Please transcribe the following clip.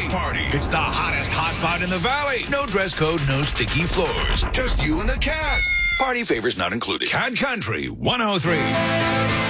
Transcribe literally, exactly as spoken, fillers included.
Party. Party. It's the hottest hotspot in the valley. No dress code, no sticky floors. Just you and the cat. Party favors not included. Cat Country one oh three.